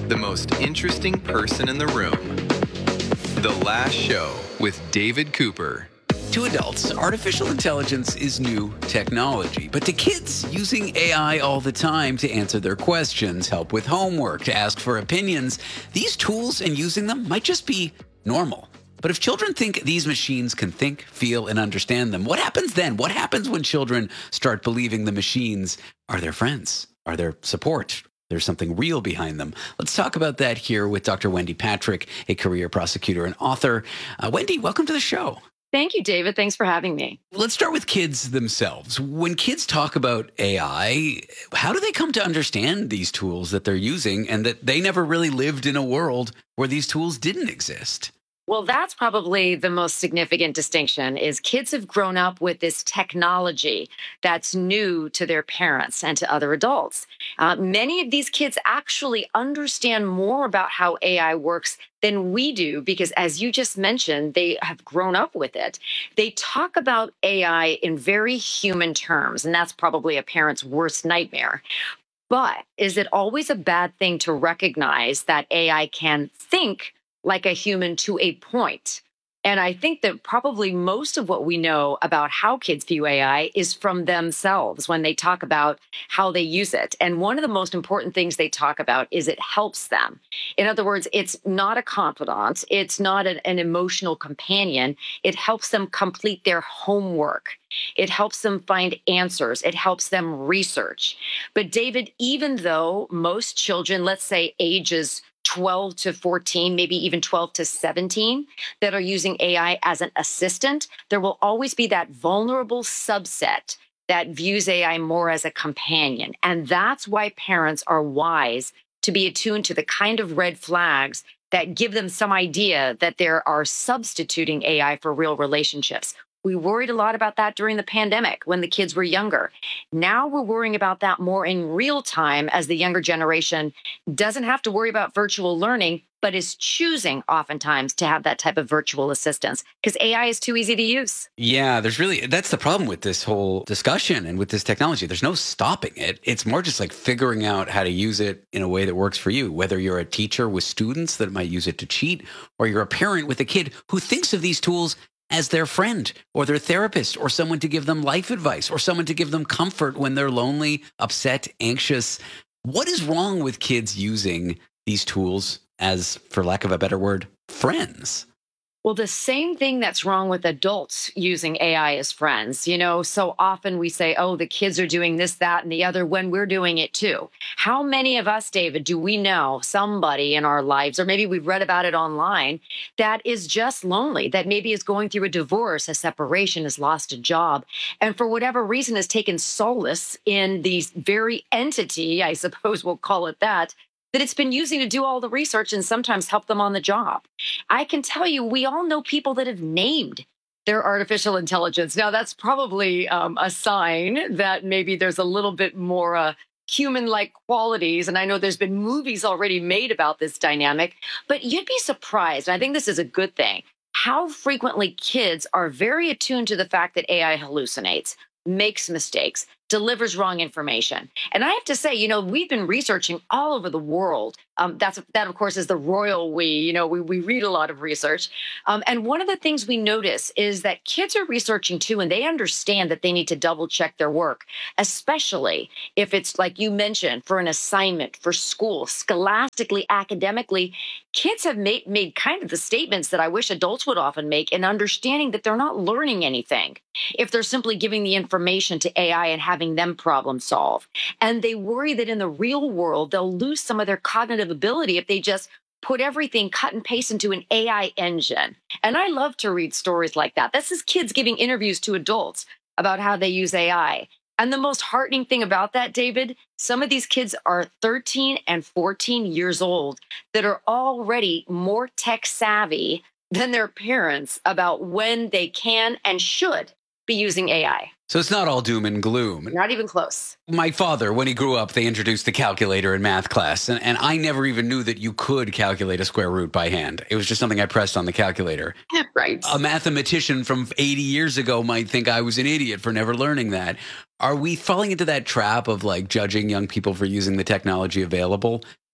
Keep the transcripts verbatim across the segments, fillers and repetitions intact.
the most interesting person in the room. The Last Show with David Cooper. To adults, artificial intelligence is new technology, but to kids, using A I all the time to answer their questions, help with homework, to ask for opinions, these tools and using them might just be normal. But if children think these machines can think, feel, and understand them, what happens then? What happens when children start believing the machines are their friends, are their support? There's something real behind them. Let's talk about that here with Doctor Wendy Patrick, a career prosecutor and author. Uh, Wendy, welcome to the show. Thank you, David. Thanks for having me. Let's start with kids themselves. When kids talk about A I, how do they come to understand these tools that they're using and that they never really lived in a world where these tools didn't exist? Well, that's probably the most significant distinction is kids have grown up with this technology that's new to their parents and to other adults. Uh, many of these kids actually understand more about how A I works than we do because, as you just mentioned, they have grown up with it. They talk about A I in very human terms, and that's probably a parent's worst nightmare. But is it always a bad thing to recognize that A I can think like a human to a point? And I think that probably most of what we know about how kids view A I is from themselves when they talk about how they use it. And one of the most important things they talk about is it helps them. In other words, it's not a confidant. It's not an, an emotional companion. It helps them complete their homework. It helps them find answers. It helps them research. But David, even though most children, let's say ages twelve to fourteen, maybe even twelve to seventeen, that are using A I as an assistant, there will always be that vulnerable subset that views A I more as a companion. And that's why parents are wise to be attuned to the kind of red flags that give them some idea that there are substituting A I for real relationships. We worried a lot about that during the pandemic when the kids were younger. Now we're worrying about that more in real time as the younger generation doesn't have to worry about virtual learning, but is choosing oftentimes to have that type of virtual assistance because A I is too easy to use. Yeah, there's really, that's the problem with this whole discussion and with this technology. There's no stopping it. It's more just like figuring out how to use it in a way that works for you, whether you're a teacher with students that might use it to cheat, or you're a parent with a kid who thinks of these tools as their friend or their therapist or someone to give them life advice or someone to give them comfort when they're lonely, upset, anxious. What is wrong with kids using these tools as, for lack of a better word, friends? Well, the same thing that's wrong with adults using A I as friends. You know, so often we say, oh, the kids are doing this, that, and the other when we're doing it too. How many of us, David, do we know somebody in our lives, or maybe we've read about it online, that is just lonely, that maybe is going through a divorce, a separation, has lost a job, and for whatever reason has taken solace in the very entity, I suppose we'll call it that, that it's been using to do all the research and sometimes help them on the job. I can tell you, we all know people that have named their artificial intelligence. Now, that's probably um, a sign that maybe there's a little bit more uh, human-like qualities. And I know there's been movies already made about this dynamic, but you'd be surprised. And I think this is a good thing, how frequently kids are very attuned to the fact that A I hallucinates, makes mistakes, delivers wrong information. And I have to say, you know, we've been researching all over the world. Um, that's that, of course, is the royal we. You know, we, we read a lot of research. Um, and one of the things we notice is that kids are researching too, and they understand that they need to double check their work, especially if it's like you mentioned, for an assignment, for school, scholastically, academically. Kids have made, made kind of the statements that I wish adults would often make in understanding that they're not learning anything if they're simply giving the information to A I and having them problem solve. And they worry that in the real world, they'll lose some of their cognitive ability if they just put everything cut and paste into an A I engine. And I love to read stories like that. This is kids giving interviews to adults about how they use A I. And the most heartening thing about that, David, some of these kids are thirteen and fourteen years old that are already more tech savvy than their parents about when they can and should be using A I. So it's not all doom and gloom. Not even close. My father, when he grew up, they introduced the calculator in math class, and, and I never even knew that you could calculate a square root by hand. It was just something I pressed on the calculator. Right. A mathematician from eighty years ago might think I was an idiot for never learning that. Are we falling into that trap of like judging young people for using the technology available?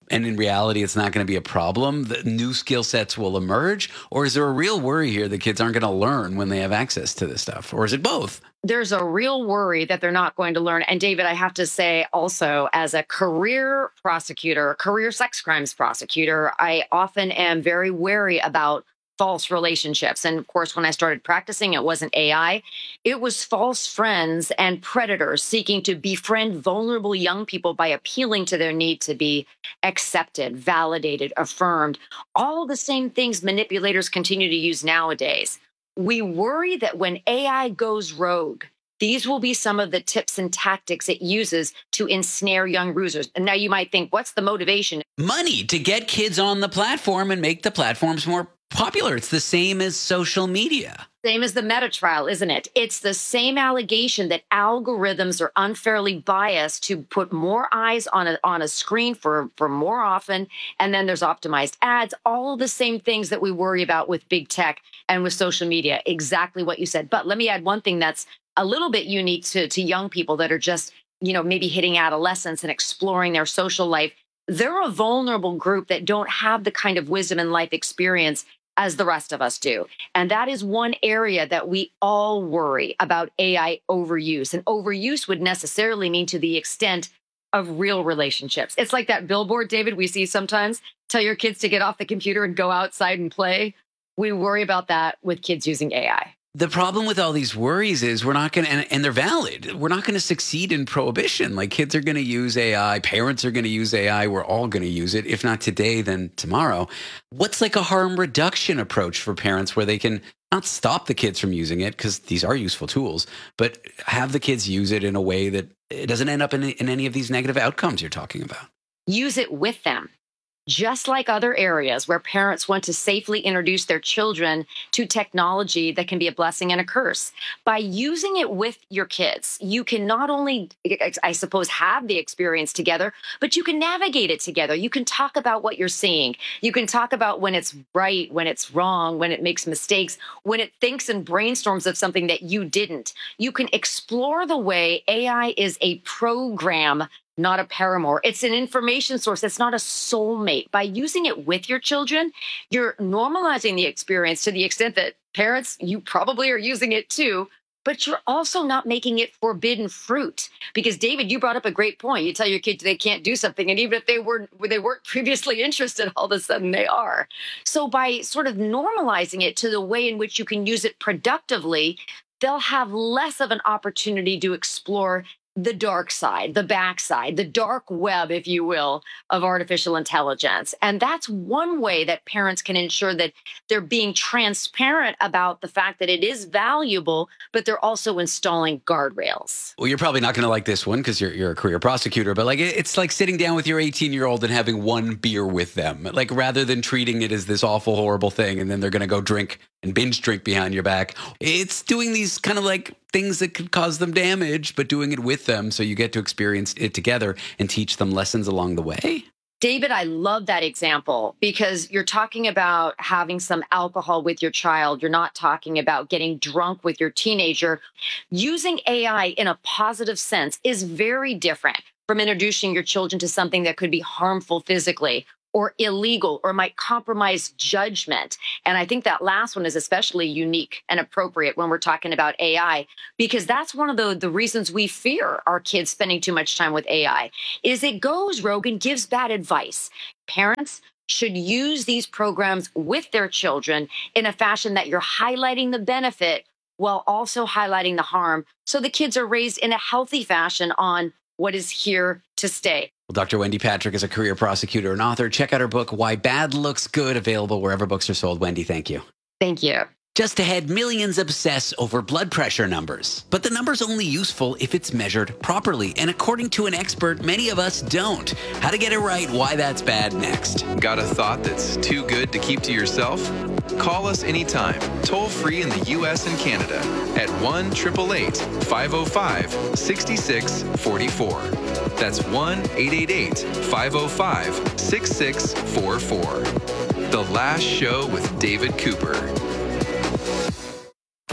and in reality, it's not going to be a problem? The new skill sets will emerge? Or is there a real worry here that kids aren't going to learn when they have access to this stuff? Or is it both? There's a real worry that they're not going to learn. And David, I have to say also, as a career prosecutor, career sex crimes prosecutor, I often am very wary about false relationships. And of course, when I started practicing, it wasn't A I. It was false friends and predators seeking to befriend vulnerable young people by appealing to their need to be accepted, validated, affirmed. All the same things manipulators continue to use nowadays. We worry that when A I goes rogue, these will be some of the tips and tactics it uses to ensnare young users. And now you might think, what's the motivation? Money to get kids on the platform and make the platforms more popular. It's the same as social media. Same as the Meta trial, isn't it? It's the same allegation that algorithms are unfairly biased to put more eyes on a on a screen for, for more often. And then there's optimized ads, all of the same things that we worry about with big tech and with social media. Exactly what you said. But let me add one thing that's a little bit unique to, to young people that are just, you know, maybe hitting adolescence and exploring their social life. They're a vulnerable group that don't have the kind of wisdom and life experience as the rest of us do. And that is one area that we all worry about A I overuse. And overuse would necessarily mean to the extent of real relationships. It's like that billboard, David, we see sometimes. Tell your kids to get off the computer and go outside and play. We worry about that with kids using A I. The problem with all these worries is we're not going to, and, and they're valid, we're not going to succeed in prohibition. Like kids are going to use A I, parents are going to use A I, we're all going to use it. If not today, then tomorrow. What's like a harm reduction approach for parents where they can not stop the kids from using it, because these are useful tools, but have the kids use it in a way that it doesn't end up in, in any of these negative outcomes you're talking about? Use it with them. Just like other areas where parents want to safely introduce their children to technology that can be a blessing and a curse. By using it with your kids, you can not only, I suppose, have the experience together, but you can navigate it together. You can talk about what you're seeing. You can talk about when it's right, when it's wrong, when it makes mistakes, when it thinks and brainstorms of something that you didn't. You can explore the way A I is a program, not a paramour. It's an information source. It's not a soulmate. By using it with your children, you're normalizing the experience to the extent that parents, you probably are using it too, but you're also not making it forbidden fruit. Because David, you brought up a great point. You tell your kids they can't do something, and even if they weren't, they weren't previously interested, all of a sudden they are. So by sort of normalizing it to the way in which you can use it productively, they'll have less of an opportunity to explore the dark side, the backside, the dark web, if you will, of artificial intelligence. And that's one way that parents can ensure that they're being transparent about the fact that it is valuable, but they're also installing guardrails. Well, you're probably not going to like this one because you're, you're a career prosecutor, but like it's like sitting down with your eighteen-year-old and having one beer with them. Like rather than treating it as this awful, horrible thing, and then they're going to go drink and binge drink behind your back. It's doing these kind of like things that could cause them damage, but doing it with them so you get to experience it together and teach them lessons along the way. David, I love that example because you're talking about having some alcohol with your child. You're not talking about getting drunk with your teenager. Using A I in a positive sense is very different from introducing your children to something that could be harmful physically or illegal, or might compromise judgment. And I think that last one is especially unique and appropriate when we're talking about A I, because that's one of the, the reasons we fear our kids spending too much time with A I, is it goes rogue and gives bad advice. Parents should use these programs with their children in a fashion that you're highlighting the benefit while also highlighting the harm, so the kids are raised in a healthy fashion on what is here to stay. Well, Doctor Wendy Patrick is a career prosecutor and author. Check out her book, Why Bad Looks Good, available wherever books are sold. Wendy, thank you. Thank you. Just ahead, millions obsess over blood pressure numbers. But the number's only useful if it's measured properly. And according to an expert, many of us don't. How to get it right, why that's bad, next. Got a thought that's too good to keep to yourself? Call us anytime, toll free in the U S and Canada at one eight eight eight, five oh five, six six four four. That's one eight eight eight, five oh five, six six four four. The Last Show with David Cooper. Three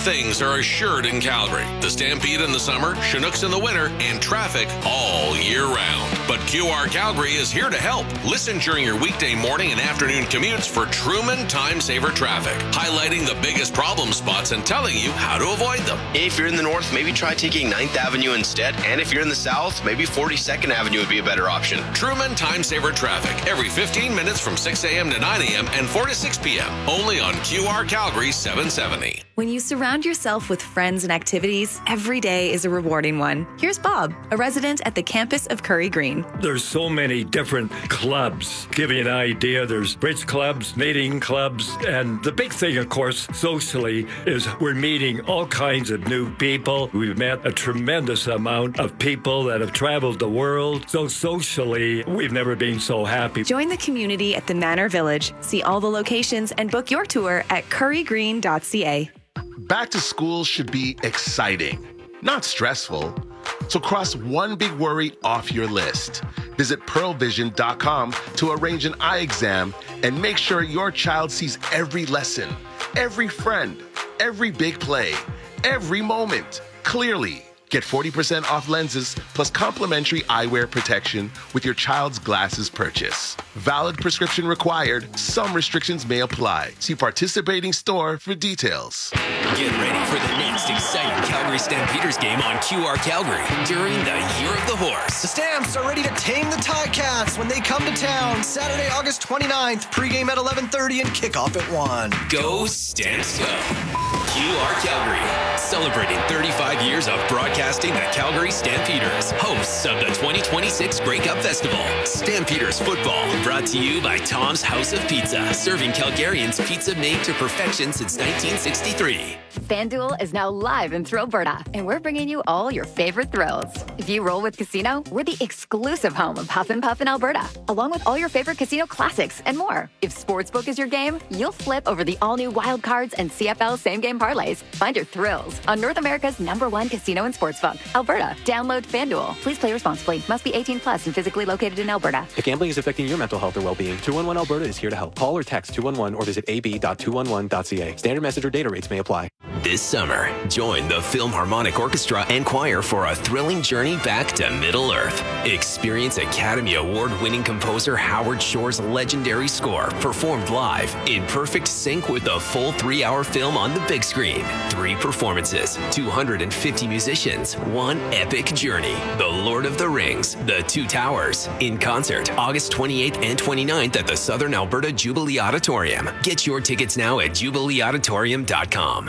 things are assured in Calgary. The Stampede in the summer, Chinooks in the winter, and traffic all year round. But Q R Calgary is here to help. Listen during your weekday morning and afternoon commutes for Truman Time Saver Traffic, highlighting the biggest problem spots and telling you how to avoid them. If you're in the north, maybe try taking ninth Avenue instead. And if you're in the south, maybe forty-second Avenue would be a better option. Truman Time Saver Traffic, every fifteen minutes from six a.m. to nine a.m. and four to six p.m. Only on Q R Calgary seven seventy. When you surround yourself with friends and activities, every day is a rewarding one. Here's Bob, a resident at the campus of Curry Green. There's so many different clubs. Give you an idea, there's bridge clubs, knitting clubs, and the big thing, of course, socially, is we're meeting all kinds of new people. We've met a tremendous amount of people that have traveled the world. So socially, we've never been so happy. Join the community at the Manor Village. See all the locations and book your tour at curry green dot c a. Back to school should be exciting, not stressful. So cross one big worry off your list. Visit pearl vision dot com to arrange an eye exam and make sure your child sees every lesson, every friend, every big play, every moment clearly. Get forty percent off lenses plus complimentary eyewear protection with your child's glasses purchase. Valid prescription required. Some restrictions may apply. See participating store for details. Get ready for the next exciting Calgary Stampeders game on Q R Calgary during the Year of the Horse. The Stamps are ready to tame the Ticats when they come to town. Saturday, August twenty-ninth. Pregame at eleven thirty and kickoff at one. Go Stamps go. Q R Calgary, celebrating thirty-five years of broadcasting the Calgary Stampeders, hosts of the twenty twenty-six Grey Cup Festival. Stampeders football, brought to you by Tom's House of Pizza, serving Calgarians pizza made to perfection since nineteen sixty-three. FanDuel is now live in Thrillberta, and we're bringing you all your favorite thrills. If you roll with Casino, we're the exclusive home of Huff and Puff in Alberta, along with all your favorite casino classics and more. If Sportsbook is your game, you'll flip over the all-new Wild Cards and C F L same-game parlays. Find your thrills on North America's number one casino and sportsbook, Alberta. Download FanDuel. Please play responsibly. Must be eighteen plus and physically located in Alberta. If gambling is affecting your mental health or well-being, two one one Alberta is here to help. Call or text two one one or visit a b dot two one one dot c a. Standard message or data rates may apply. This summer, join the Philharmonic Orchestra and Choir for a thrilling journey back to Middle-earth. Experience Academy Award-winning composer Howard Shore's legendary score, performed live in perfect sync with the full three-hour film on the big screen. Three performances, two hundred fifty musicians, one epic journey. The Lord of the Rings, The Two Towers, in concert August twenty-eighth and twenty-ninth at the Southern Alberta Jubilee Auditorium. Get your tickets now at jubilee auditorium dot com.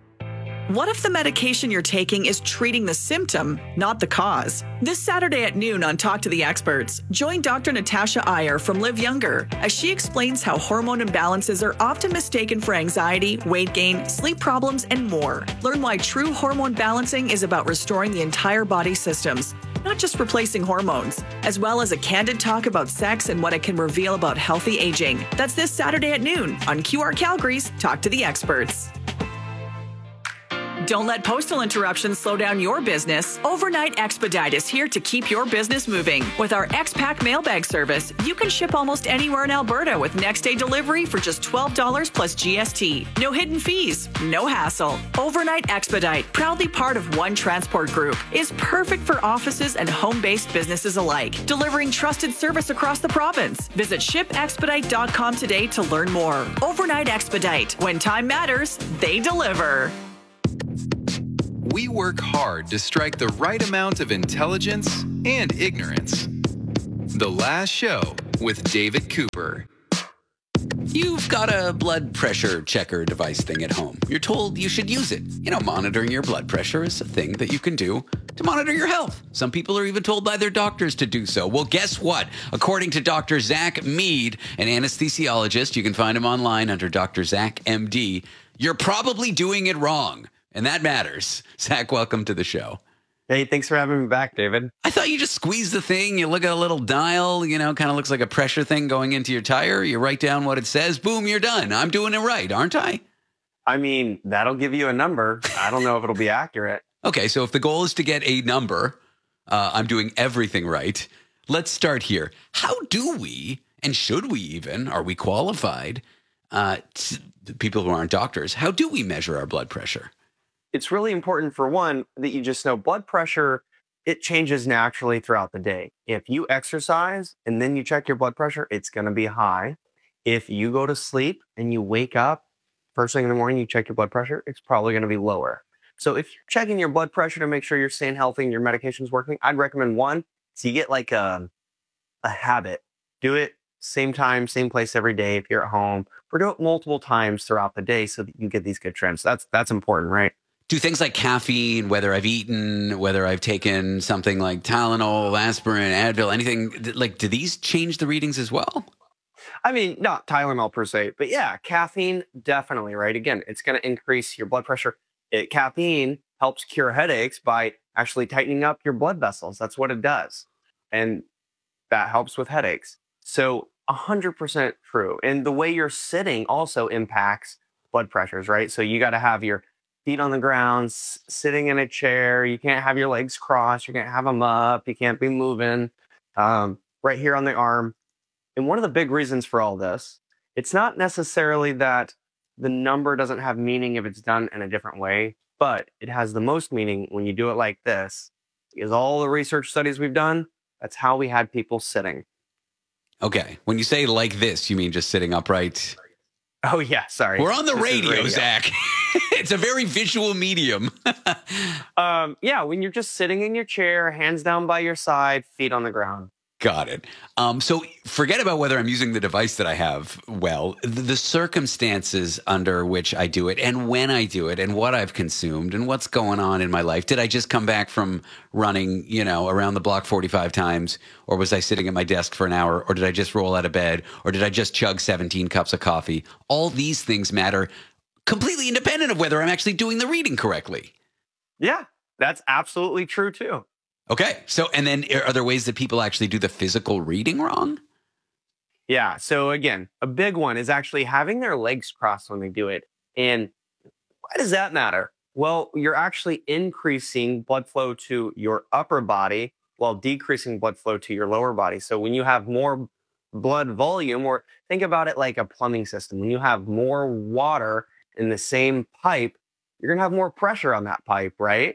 What if the medication you're taking is treating the symptom, not the cause? This Saturday at noon on Talk to the Experts, join Doctor Natasha Iyer from Live Younger as she explains how hormone imbalances are often mistaken for anxiety, weight gain, sleep problems, and more. Learn why true hormone balancing is about restoring the entire body systems, not just replacing hormones, as well as a candid talk about sex and what it can reveal about healthy aging. That's this Saturday at noon on Q R Calgary's Talk to the Experts. Don't let postal interruptions slow down your business. Overnight Expedite is here to keep your business moving. With our X-Pack mailbag service, you can ship almost anywhere in Alberta with next-day delivery for just twelve dollars plus G S T. No hidden fees, no hassle. Overnight Expedite, proudly part of One Transport Group, is perfect for offices and home-based businesses alike, delivering trusted service across the province. Visit ship expedite dot com today to learn more. Overnight Expedite. When time matters, they deliver. We work hard to strike the right amount of intelligence and ignorance. The Last Show with David Cooper. You've got a blood pressure checker device thing at home. You're told you should use it. You know, monitoring your blood pressure is a thing that you can do to monitor your health. Some people are even told by their doctors to do so. Well, guess what? According to Doctor Zach Mead, an anesthesiologist, you can find him online under Doctor Zach M D, you're probably doing it wrong. And that matters. Zach, welcome to the show. Hey, thanks for having me back, David. I thought you just squeeze the thing, you look at a little dial, you know, kind of looks like a pressure thing going into your tire. You write down what it says, boom, you're done. I'm doing it right, aren't I? I mean, that'll give you a number. I don't know if it'll be accurate. Okay, so if the goal is to get a number, uh, I'm doing everything right. Let's start here. How do we, and should we even, are we qualified, uh, to, people who aren't doctors, how do we measure our blood pressure? it's really important, for one, that you just know blood pressure, it changes naturally throughout the day. If you exercise and then you check your blood pressure, it's going to be high. If you go to sleep and you wake up first thing in the morning, you check your blood pressure, it's probably going to be lower. So if you're checking your blood pressure to make sure you're staying healthy and your medication's working, I'd recommend one, so you get like a, a habit. Do it same time, same place every day if you're at home, or do it multiple times throughout the day so that you get these good trends. That's that's important, right? Do things like caffeine, whether I've eaten, whether I've taken something like Tylenol, aspirin, Advil, anything, like, do these change the readings as well? I mean, not Tylenol per se, but yeah, caffeine, definitely, right? Again, it's going to increase your blood pressure. It, caffeine helps cure headaches by actually tightening up your blood vessels. That's what it does. And that helps with headaches. So one hundred percent true. And the way you're sitting also impacts blood pressures, right? So you got to have your feet on the ground, s- sitting in a chair. You can't have your legs crossed. You can't have them up. You can't be moving. Um, right here on the arm. And one of the big reasons for all this, it's not necessarily that the number doesn't have meaning if it's done in a different way, but it has the most meaning when you do it like this. Because all the research studies we've done, that's how we had people sitting. Okay. When you say like this, you mean just sitting upright? Oh, yeah. Sorry. We're on the This is radio, radio. Zach. It's a very visual medium. um, yeah, when you're just sitting in your chair, hands down by your side, feet on the ground. Got it. Um, so forget about whether I'm using the device that I have well. The, the circumstances under which I do it and when I do it and what I've consumed and what's going on in my life. Did I just come back from running, you know, around the block forty-five times? Or was I sitting at my desk for an hour? Or did I just roll out of bed? Or did I just chug seventeen cups of coffee? All these things matter completely independent of whether I'm actually doing the reading correctly. Yeah, that's absolutely true too. Okay. So, and then are there ways that people actually do the physical reading wrong? Yeah. So again, a big one is actually having their legs crossed when they do it. And why does that matter? Well, you're actually increasing blood flow to your upper body while decreasing blood flow to your lower body. So when you have more blood volume, or think about it like a plumbing system, when you have more water in the same pipe, you're going to have more pressure on that pipe, right?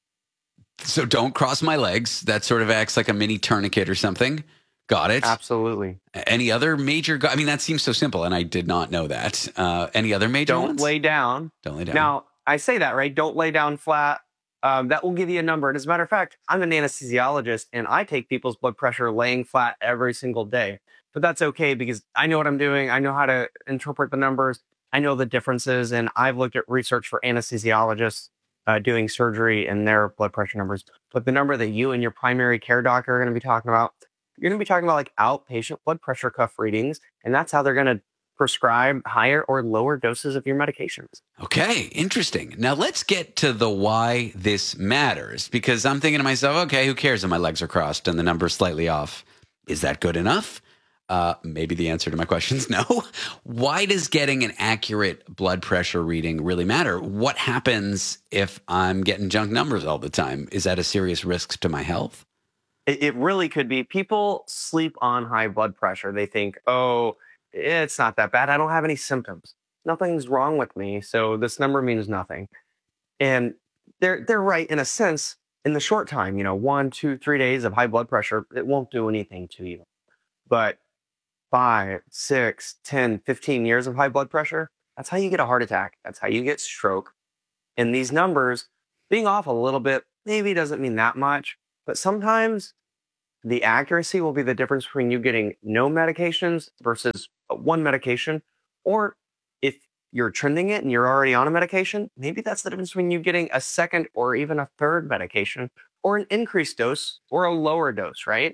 So don't cross my legs. That sort of acts like a mini tourniquet or something. Got it. Absolutely. Any other major? Go- I mean, that seems so simple, and I did not know that. Uh, any other major Don't ones? lay down. Don't lay down. Now, I say that, right? Don't lay down flat. Um, that will give you a number. And as a matter of fact, I'm an anesthesiologist, and I take people's blood pressure laying flat every single day. But that's okay because I know what I'm doing. I know how to interpret the numbers. I know the differences, and I've looked at research for anesthesiologists Uh, doing surgery and their blood pressure numbers. But the number that you and your primary care doctor are going to be talking about, you're going to be talking about like outpatient blood pressure cuff readings. And that's how they're going to prescribe higher or lower doses of your medications. Okay, interesting. Now let's get to the why this matters, because I'm thinking to myself, okay, who cares if my legs are crossed and the number's slightly off? Is that good enough? Uh, maybe the answer to my question is no. Why does getting an accurate blood pressure reading really matter? What happens if I'm getting junk numbers all the time? Is that a serious risk to my health? It, it really could be. People sleep on high blood pressure. They think, oh, it's not that bad. I don't have any symptoms. Nothing's wrong with me. So this number means nothing. And they're they're right in a sense. In the short time, you know, one, two, three days of high blood pressure, it won't do anything to you. But five, six, ten, fifteen years of high blood pressure, that's how you get a heart attack. That's how you get stroke. And these numbers being off a little bit maybe doesn't mean that much, but sometimes the accuracy will be the difference between you getting no medications versus one medication. Or if you're trending it and you're already on a medication, maybe that's the difference between you getting a second or even a third medication, or an increased dose or a lower dose, right?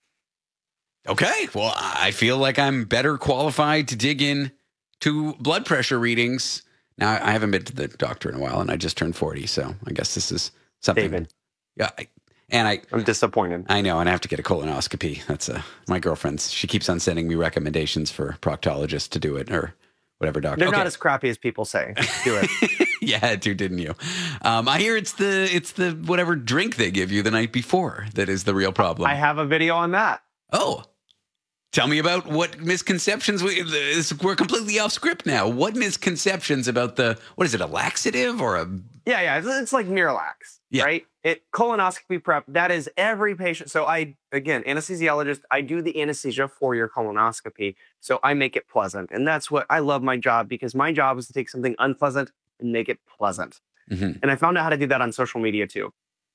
Okay, well, I feel like I'm better qualified to dig in to blood pressure readings. Now, I haven't been to the doctor in a while, and I just turned forty, so I guess this is something. David. Yeah, I, and I, I'm disappointed. I know, and I have to get a colonoscopy. That's uh, my girlfriend's. She keeps on sending me recommendations for proctologists to do it, or whatever doctor. They're okay. not as crappy as people say. Do it. Yeah, too, didn't you? Um, I hear it's the it's the whatever drink they give you the night before that is the real problem. I have a video on that. Oh. Tell me about what misconceptions we, this, we're completely off script now. What misconceptions about the, what is it, a laxative or a Yeah, yeah. It's, it's like Miralax, yeah. right? It colonoscopy prep, that is every patient. So I, again, anesthesiologist, I do the anesthesia for your colonoscopy. So I make it pleasant. And that's what I love my job, because my job is to take something unpleasant and make it pleasant. Mm-hmm. And I found out how to do that on social media too.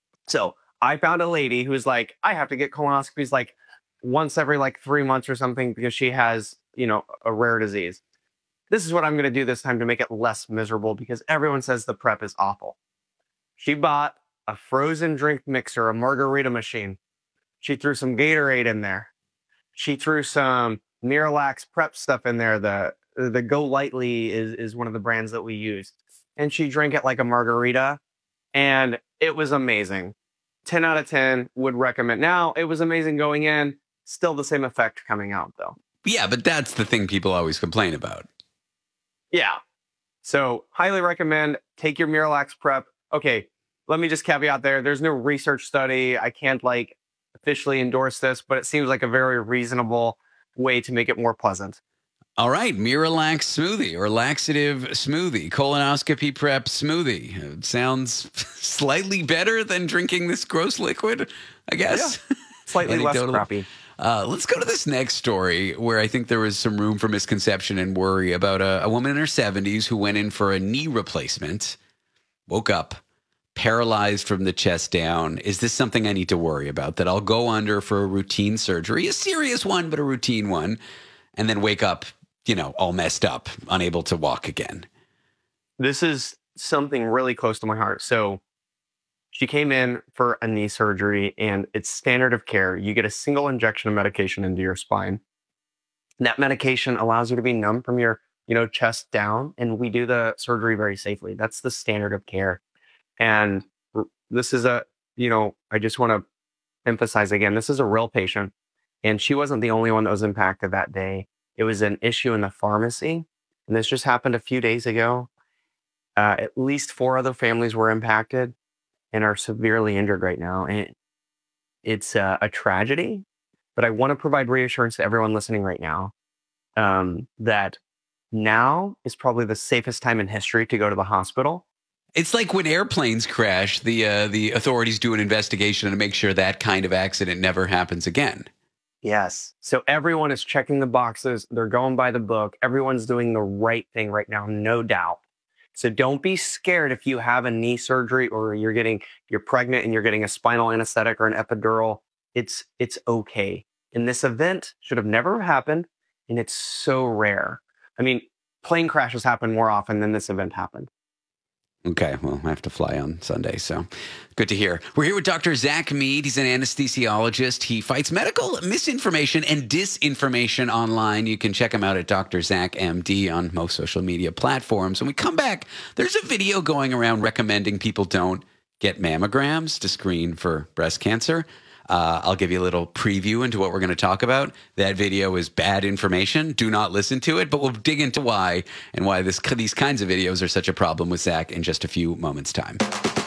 So I found a lady who's like, I have to get colonoscopies like once every like three months or something because she has, you know, a rare disease. This is what I'm going to do this time to make it less miserable, because everyone says the prep is awful. She bought a frozen drink mixer, a margarita machine. She threw some Gatorade in there. She threw some Miralax prep stuff in there. The the Go Lightly is, is one of the brands that we use. And she drank it like a margarita. And it was amazing. ten out of ten would recommend. Now, it was amazing going in. Still the same effect coming out, though. Yeah, but that's the thing people always complain about. Yeah. So highly recommend. Take your Miralax prep. Okay, let me just caveat there. There's no research study. I can't like officially endorse this, but it seems like a very reasonable way to make it more pleasant. All right, Miralax smoothie or laxative smoothie, colonoscopy prep smoothie. It sounds slightly better than drinking this gross liquid, I guess. Yeah. Slightly less crappy. Uh, let's go to this next story where I think there was some room for misconception and worry about a, a woman in her seventies who went in for a knee replacement, woke up, paralyzed from the chest down. Is this something I need to worry about, that I'll go under for a routine surgery, a serious one, but a routine one, and then wake up, you know, all messed up, unable to walk again? This is something really close to my heart. So she came in for a knee surgery, and it's standard of care. You get a single injection of medication into your spine. And that medication allows you to be numb from your, you know, chest down, and we do the surgery very safely. That's the standard of care. And this is a, you know, I just want to emphasize again, this is a real patient, and she wasn't the only one that was impacted that day. It was an issue in the pharmacy, and this just happened a few days ago. Uh, at least four other families were impacted and are severely injured right now. And it, it's uh, a tragedy, but I want to provide reassurance to everyone listening right now um, that now is probably the safest time in history to go to the hospital. It's like when airplanes crash, the uh, the authorities do an investigation to make sure that kind of accident never happens again. Yes. So everyone is checking the boxes. They're going by the book. Everyone's doing the right thing right now, no doubt. So don't be scared if you have a knee surgery or you're getting, you're pregnant and you're getting a spinal anesthetic or an epidural. It's, it's okay. And this event should have never happened. And it's so rare. I mean, plane crashes happen more often than this event happened. Okay, well, I have to fly on Sunday, so good to hear. We're here with Doctor Zach Mead. He's an anesthesiologist. He fights medical misinformation and disinformation online. You can check him out at Doctor Zach M D on most social media platforms. When we come back, there's a video going around recommending people don't get mammograms to screen for breast cancer. Uh, I'll give you a little preview into what we're going to talk about. That video is bad information. Do not listen to it, but we'll dig into why and why this, these kinds of videos are such a problem with Zach in just a few moments' time.